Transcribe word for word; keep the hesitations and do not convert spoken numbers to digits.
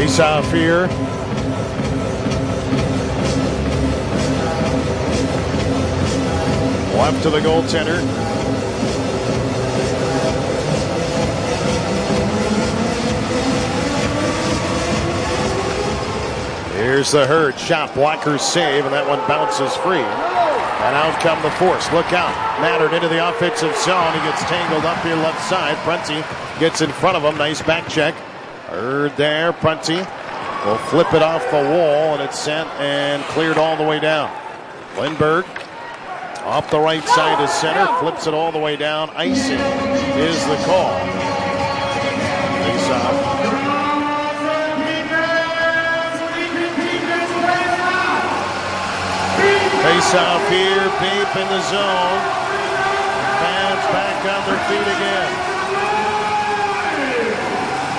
Face off here. Left to the goaltender. Here's the Herd shot, blockers save, and that one bounces free. And out come the Force. Look out. Mattern into the offensive zone. He gets tangled up here left side. Prunty gets in front of him. Nice back check. Herd there. Prunty will flip it off the wall, and it's sent and cleared all the way down. Lindbergh off the right side to center. Flips it all the way down. Icing is the call. Face off. Face off here, Bape in the zone. Fans back on their feet again.